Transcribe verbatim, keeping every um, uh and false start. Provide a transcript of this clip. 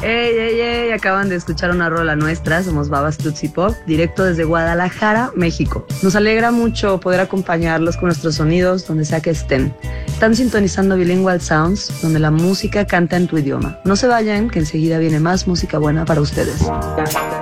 Ey, ey, ey, acaban de escuchar una rola nuestra, somos Babas Tutsi Pop, directo desde Guadalajara, México. Nos alegra mucho poder acompañarlos con nuestros sonidos donde sea que estén. Están sintonizando Bilingual Sounds, donde la música canta en tu idioma. No se vayan, que enseguida viene más música buena para ustedes.